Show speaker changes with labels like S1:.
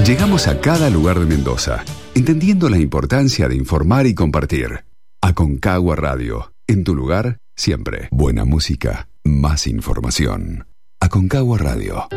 S1: Llegamos a cada lugar de Mendoza, entendiendo la importancia de informar y compartir. Aconcagua Radio, en tu lugar, siempre. Buena música, más información. Aconcagua Radio.